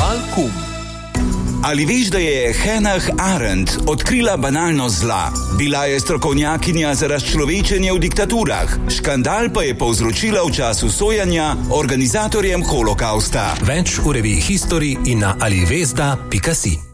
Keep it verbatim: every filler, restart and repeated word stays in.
Malcolm. Ali veš, da je Hannah Arendt odkrila banalnost zla? Bila je strokovnjakinja za razčlovečenje v diktaturah. Škandal pa je povzročila v času sojanja organizatorjem holokausta. Več v reviji History in na alivesda pika si.